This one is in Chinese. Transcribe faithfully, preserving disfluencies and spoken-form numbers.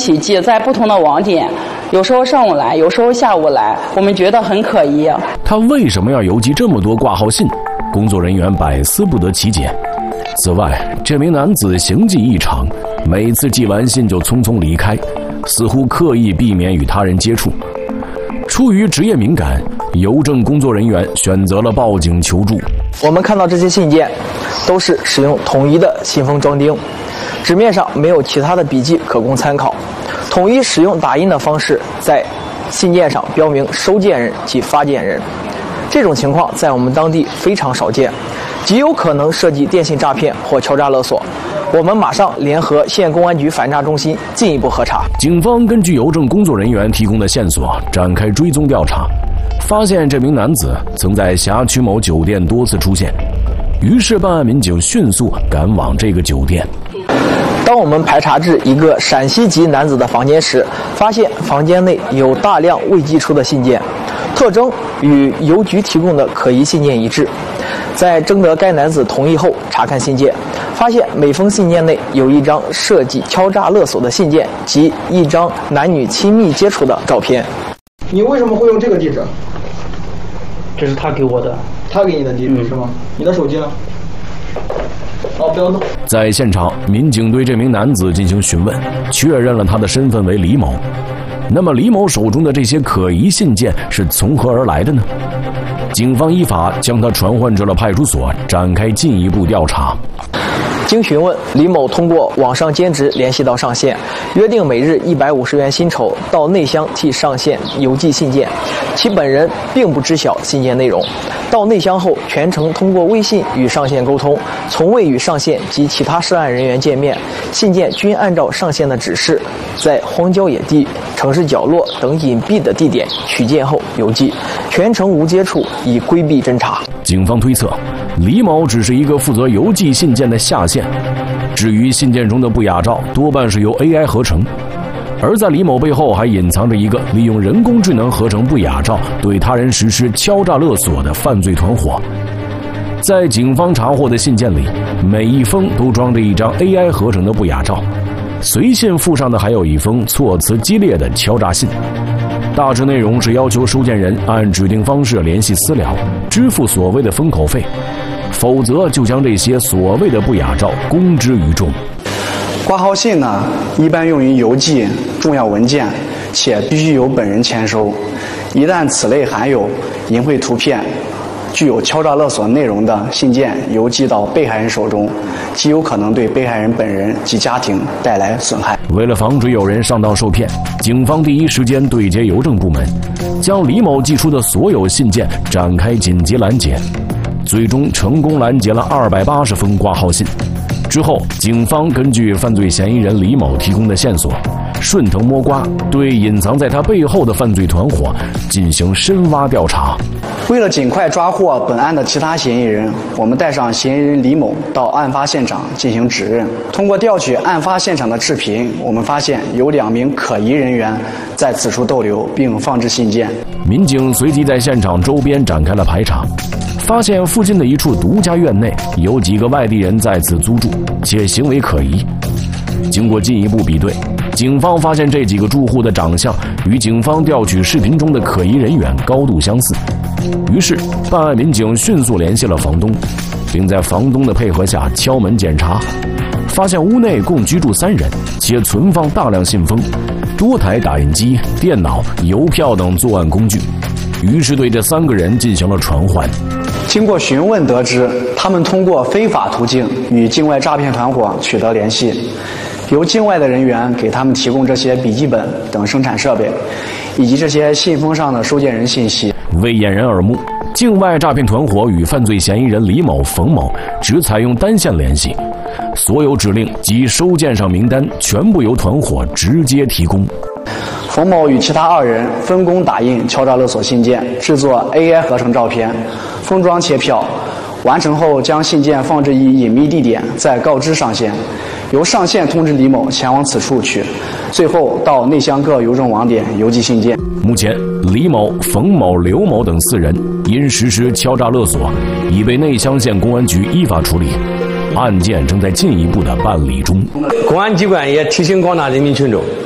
起寄在不同的网点，有时候上午来，有时候下午来，我们觉得很可疑。 他为什么要邮寄这么多挂号信？工作人员百思不得其解。此外，这名男子行迹异常，每次寄完信就匆匆离开，似乎刻意避免与他人接触。出于职业敏感，邮政工作人员选择了报警求助。 我们看到这些信件都是使用统一的信封装订，纸面上没有其他的笔记可供参考，统一使用打印的方式，在信件上标明收件人及发件人。这种情况在我们当地非常少见，极有可能涉及电信诈骗或敲诈勒索。我们马上联合县公安局反诈中心进一步核查。 警方根据邮政工作人员提供的线索展开追踪调查，发现这名男子曾在辖区某酒店多次出现，于是办案民警迅速赶往这个酒店。 当我们排查至一个陕西籍男子的房间时，发现房间内有大量未寄出的信件，特征与邮局提供的可疑信件一致。在征得该男子同意后，查看信件，发现每封信件内有一张涉及敲诈勒索的信件及一张男女亲密接触的照片。 你为什么会用这个地址？ 这是他给我的。 他给你的地址、嗯、是吗？你的手机呢？哦，不要动。 在现场，民警对这名男子进行询问，确认了他的身份为李某。那么李某手中的这些可疑信件是从何而来的呢？警方依法将他传唤至了派出所，展开进一步调查。 经询问，李某通过网上兼职联系到上线，约定每日一百五十元薪酬到内乡替上线邮寄信件，其本人并不知晓信件内容。到内乡后，全程通过微信与上线沟通，从未与上线及其他涉案人员见面。信件均按照上线的指示，在荒郊野地、城市角落等隐蔽的地点取件后邮寄，全程无接触，以规避侦查。 警方推测，李某只是一个负责邮寄信件的下线，至于信件中的不雅照，多半是由 A I 合成。而在李某背后还隐藏着一个利用人工智能合成不雅照对他人实施敲诈勒索的犯罪团伙。在警方查获的信件里，每一封都装着一张 A I 合成的不雅照，随信附上的还有一封措辞激烈的敲诈信，大致内容是要求收件人按指定方式联系私了，支付所谓的封口费，否则就将这些所谓的不雅照公之于众。 挂号信呢，一般用于邮寄重要文件，且必须由本人签收。一旦此类含有淫秽图片、具有敲诈勒索内容的信件邮寄到被害人手中，极有可能对被害人本人及家庭带来损害。 为了防止有人上当受骗，警方第一时间对接邮政部门，将李某寄出的所有信件展开紧急拦截，最终成功拦截了二百八十封挂号信。之后，警方根据犯罪嫌疑人李某提供的线索，顺藤摸瓜，对隐藏在他背后的犯罪团伙进行深挖调查。 为了尽快抓获本案的其他嫌疑人，我们带上嫌疑人李某到案发现场进行指认。通过调取案发现场的视频，我们发现有两名可疑人员在此处逗留并放置信件。 民警随即在现场周边展开了排查，发现附近的一处独家院内有几个外地人在此租住，且行为可疑。经过进一步比对，警方发现这几个住户的长相与警方调取视频中的可疑人员高度相似。于是，办案民警迅速联系了房东，并在房东的配合下敲门检查，发现屋内共居住三人，且存放大量信封、多台打印机、电脑、邮票等作案工具。于是对这三个人进行了传唤。 经过询问得知，他们通过非法途径与境外诈骗团伙取得联系，由境外的人员给他们提供这些笔记本等生产设备，以及这些信封上的收件人信息。 为掩人耳目，境外诈骗团伙与犯罪嫌疑人李某、冯某只采用单线联系，所有指令及收件上名单全部由团伙直接提供。 冯某与其他二人分工打印敲诈勒索信件，制作 A I 合成照片，封装切票，完成后将信件放置于隐秘地点，再告知上线，由上线通知李某前往此处取，最后到内乡各邮政网点邮寄信件。 目前，李某、冯某、刘某等四人因实施敲诈勒索，已被内乡县公安局依法处理，案件正在进一步的办理中。 公安机关也提醒广大人民群众，